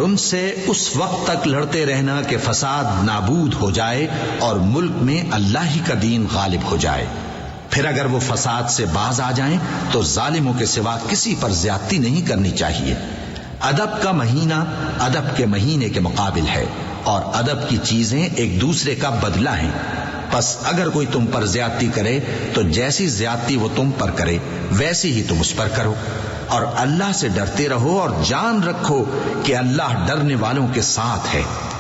ان سے اس وقت تک لڑتے رہنا کہ فساد نابود ہو جائے اور ملک میں اللہ ہی کا دین غالب ہو جائے. پھر اگر وہ فساد سے باز آ جائیں تو ظالموں کے سوا کسی پر زیادتی نہیں کرنی چاہیے. ادب کا مہینہ ادب کے مہینے کے مقابل ہے اور ادب کی چیزیں ایک دوسرے کا بدلہ ہیں. پس اگر کوئی تم پر زیادتی کرے تو جیسی زیادتی وہ تم پر کرے ویسی ہی تم اس پر کرو. اور اللہ سے ڈرتے رہو اور جان رکھو کہ اللہ ڈرنے والوں کے ساتھ ہے.